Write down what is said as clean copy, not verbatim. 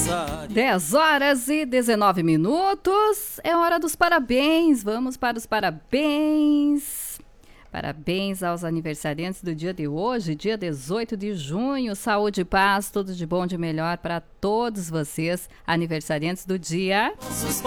aniversário. 10h19. É hora dos parabéns. Vamos para os parabéns. Parabéns aos aniversariantes do dia de hoje, dia 18 de junho. Saúde e paz, tudo de bom, de melhor para todos vocês, aniversariantes do dia.